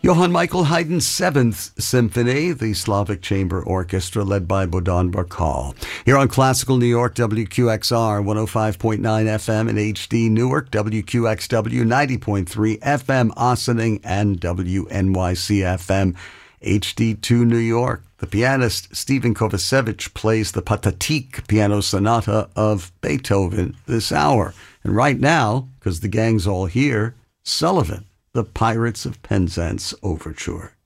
Johann Michael Haydn's Seventh Symphony, the Slavic Chamber Orchestra led by Bohdan Barkal. Here on Classical New York, WQXR 105.9 FM in HD Newark, WQXW 90.3 FM Ossining, and WNYC FM HD2 New York. The pianist Stephen Kovacevic plays the Pathetique piano sonata of Beethoven this hour. And right now, because the gang's all here, Sullivan, the Pirates of Penzance Overture.